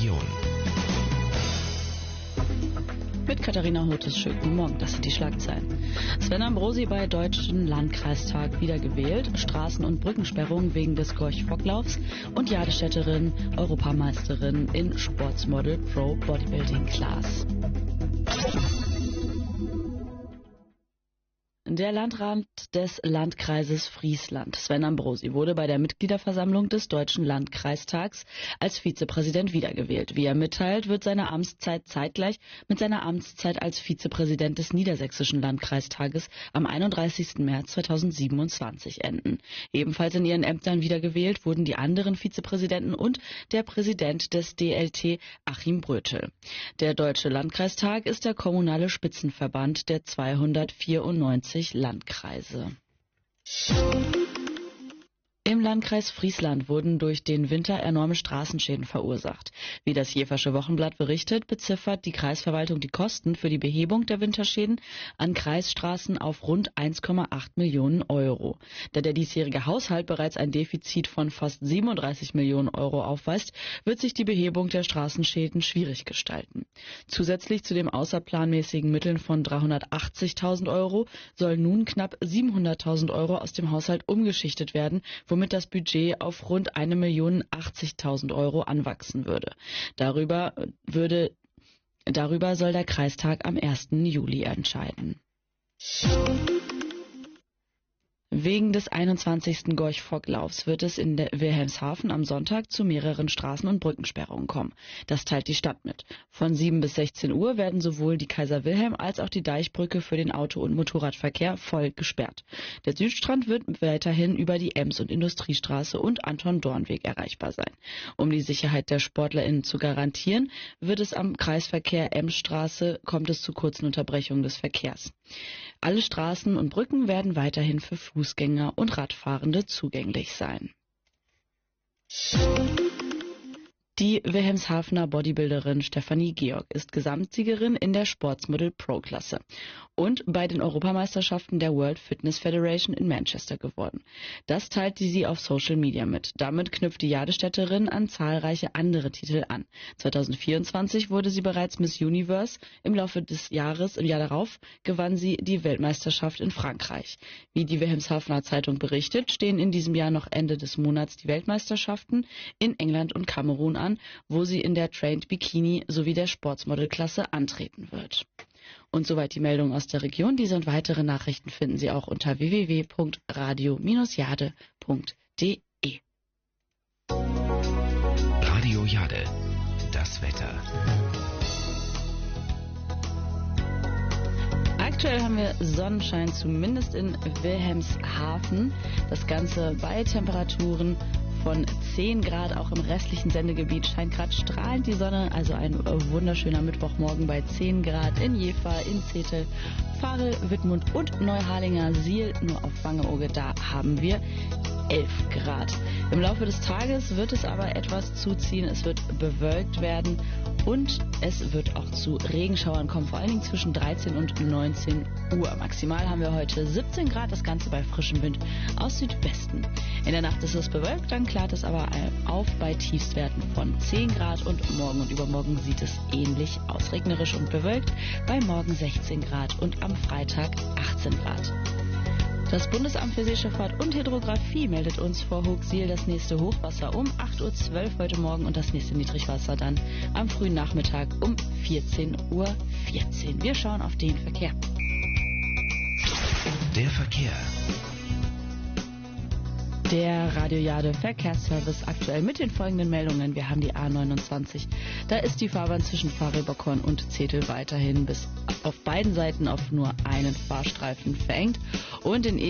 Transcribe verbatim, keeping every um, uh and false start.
Region. Mit Katharina Hotes, schönen guten Morgen, das sind die Schlagzeilen. Sven Ambrosi bei Deutschen Landkreistag wiedergewählt, Straßen- und Brückensperrungen wegen des Gorch-Fock-Laufs und Jadestätterin, Europameisterin in Sportsmodel Pro Bodybuilding Class. Der Landrat des Landkreises Friesland, Sven Ambrosi, wurde bei der Mitgliederversammlung des Deutschen Landkreistags als Vizepräsident wiedergewählt. Wie er mitteilt, wird seine Amtszeit zeitgleich mit seiner Amtszeit als Vizepräsident des Niedersächsischen Landkreistages am einunddreißigsten März zweitausendsiebenundzwanzig enden. Ebenfalls in ihren Ämtern wiedergewählt wurden die anderen Vizepräsidenten und der Präsident des D L T, Achim Brötel. Der Deutsche Landkreistag ist der kommunale Spitzenverband der zweihundertvierundneunzig Landkreise. Im Landkreis Friesland wurden durch den Winter enorme Straßenschäden verursacht. Wie das Jeversche Wochenblatt berichtet, beziffert die Kreisverwaltung die Kosten für die Behebung der Winterschäden an Kreisstraßen auf rund eins Komma acht Millionen Euro. Da der diesjährige Haushalt bereits ein Defizit von fast siebenunddreißig Millionen Euro aufweist, wird sich die Behebung der Straßenschäden schwierig gestalten. Zusätzlich zu den außerplanmäßigen Mitteln von dreihundertachtzigtausend Euro sollen nun knapp siebenhunderttausend Euro aus dem Haushalt umgeschichtet werden, womit das Budget auf rund eine Million achtzigtausend Euro anwachsen würde. Darüber, würde. darüber soll der Kreistag am ersten Juli entscheiden. Wegen des einundzwanzigsten Gorch-Fock-Laufs wird es in der Wilhelmshaven am Sonntag zu mehreren Straßen- und Brückensperrungen kommen. Das teilt die Stadt mit. Von sieben bis sechzehn Uhr werden sowohl die Kaiser-Wilhelm- als auch die Deichbrücke für den Auto- und Motorradverkehr voll gesperrt. Der Südstrand wird weiterhin über die Ems- und Industriestraße und Anton-Dorn-Weg erreichbar sein. Um die Sicherheit der SportlerInnen zu garantieren, wird es am Kreisverkehr Emsstraße kommt es zu kurzen Unterbrechungen des Verkehrs. Alle Straßen und Brücken werden weiterhin für Fußgänger und Radfahrende zugänglich sein. Die Wilhelmshavener Bodybuilderin Stefanie Georg ist Gesamtsiegerin in der Sportsmodel Pro-Klasse und bei den Europameisterschaften der World Fitness Federation in Manchester geworden. Das teilte sie auf Social Media mit. Damit knüpft die Jadestätterin an zahlreiche andere Titel an. zweitausendvierundzwanzig wurde sie bereits Miss Universe. Im Laufe des Jahres, im Jahr darauf, gewann sie die Weltmeisterschaft in Frankreich. Wie die Wilhelmshavener Zeitung berichtet, stehen in diesem Jahr noch Ende des Monats die Weltmeisterschaften in England und Kamerun an, wo sie in der Trained Bikini sowie der Sportsmodelklasse antreten wird. Und soweit die Meldung aus der Region. Diese und weitere Nachrichten finden Sie auch unter w w w punkt radio Bindestrich jade punkt de. Radio Jade, das Wetter. Aktuell haben wir Sonnenschein, zumindest in Wilhelmshaven. Das Ganze bei Temperaturen von zehn Grad, auch im restlichen Sendegebiet scheint gerade strahlend die Sonne, also ein wunderschöner Mittwochmorgen bei zehn Grad in Jever, in Zetel, Farel, Wittmund und Neuharlinger Siel. Nur auf Wangeoge, da haben wir elf Grad. Im Laufe des Tages wird es aber etwas zuziehen, es wird bewölkt werden und es wird auch zu Regenschauern kommen, vor allen Dingen zwischen dreizehn und neunzehn Uhr. Maximal haben wir heute siebzehn Grad, das Ganze bei frischem Wind aus Südwesten. In der Nacht ist es bewölkt, dann klart es aber auf bei Tiefstwerten von zehn Grad und morgen und übermorgen sieht es ähnlich aus. Regnerisch und bewölkt, bei morgen sechzehn Grad und am Freitag achtzehn Grad. Das Bundesamt für Seeschifffahrt und Hydrographie meldet uns vor Hochsiel das nächste Hochwasser um acht Uhr zwölf heute Morgen und das nächste Niedrigwasser dann am frühen Nachmittag um vierzehn Uhr vierzehn. Wir schauen auf den Verkehr. Der Verkehr. Der Radio Jade Verkehrsservice aktuell mit den folgenden Meldungen. Wir haben die A neunundzwanzig. Da ist die Fahrbahn zwischen Farel-Bockhorn und Zetel weiterhin bis auf beiden Seiten auf nur einen Fahrstreifen verengt. Und in